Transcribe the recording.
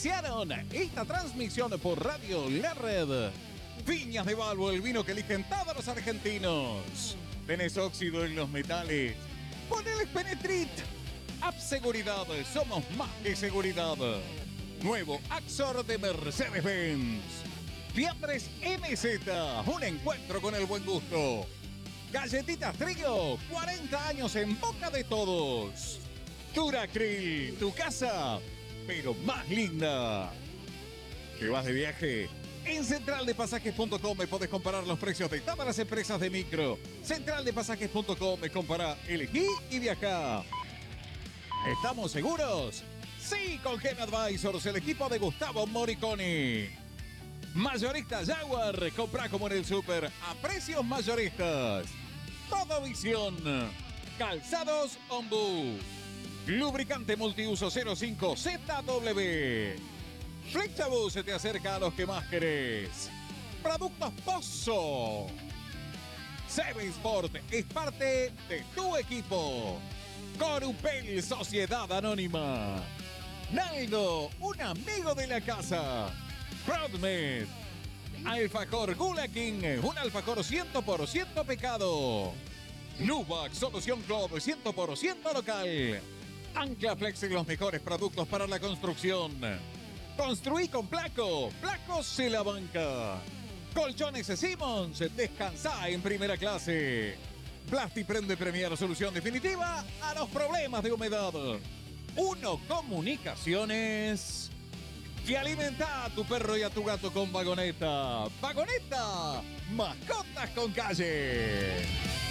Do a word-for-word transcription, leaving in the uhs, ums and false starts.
auspiciaron esta transmisión por Radio La Red. Viñas de Balbo, el vino que eligen todos los argentinos. ¿Tenés óxido en los metales? Ponele Penetrit. App Seguridad, somos más que seguridad. Nuevo Axor de Mercedes-Benz. Fiambres M Z, un encuentro con el buen gusto. Galletitas Trío, cuarenta años en boca de todos. Duracril, tu casa, pero más linda. ¿Te vas de viaje? En central de pasajes punto com podés comparar los precios de todas las empresas de micro. central de pasajes punto com, compará, elegí y viajá. ¿Estamos seguros? Sí, con Gen Advisors, el equipo de Gustavo Moriconi. Mayorista Jaguar, comprá como en el súper a precios mayoristas. Todo Visión. Calzados Ombú. Lubricante multiuso cero cinco Z W. Flexabus se te acerca a los que más querés. Productos Pozo. Seven Sport es parte de tu equipo. Corupel, Sociedad Anónima. Naldo, un amigo de la casa. Prodmed. Alfajor Gula King, un alfajor cien por ciento pecado. Nubac, solución Club cien por ciento local. Ancla Flex, los mejores productos para la construcción. Construí con Placo, Placo se la banca. Colchones Simmons, descansá en primera clase. Plastiprende Premier, solución definitiva a los problemas de humedad. Uno Comunicaciones, que alimenta a tu perro y a tu gato con Vagoneta. Vagoneta, mascotas con calle.